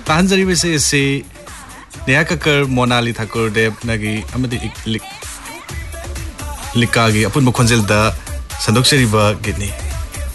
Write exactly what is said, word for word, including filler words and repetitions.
ताहनजरी से से नेहा कक्कर मोनाली ठाकुर देव नगी अमदी लिकागी अपुन मखोंजेल दा संदोक्सरीबा गितनी